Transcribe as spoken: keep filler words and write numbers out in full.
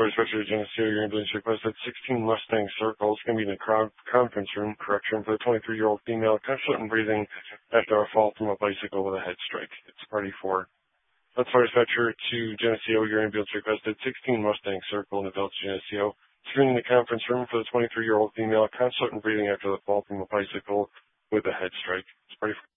for Special Geneseo, your ambulance requested sixteen Mustang Circles. Going to be in the crowd conference room. Correction for the twenty-three-year-old female, constant and breathing after a fall from a bicycle with a head strike. It's party four. That's for Dispatcher to Geneseo, your ambulance requested sixteen Mustang Circle in adults Geneseo. Screening the conference room for the twenty-three-year-old female, constant and breathing after the fall from a bicycle with a head strike. It's party four.